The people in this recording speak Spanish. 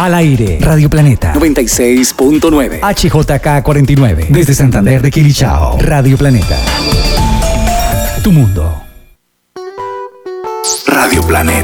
Al aire, Radio Planeta 96.9, HJK 49, desde Santander de Quilichao. Radio Planeta, tu mundo. Radio Planeta.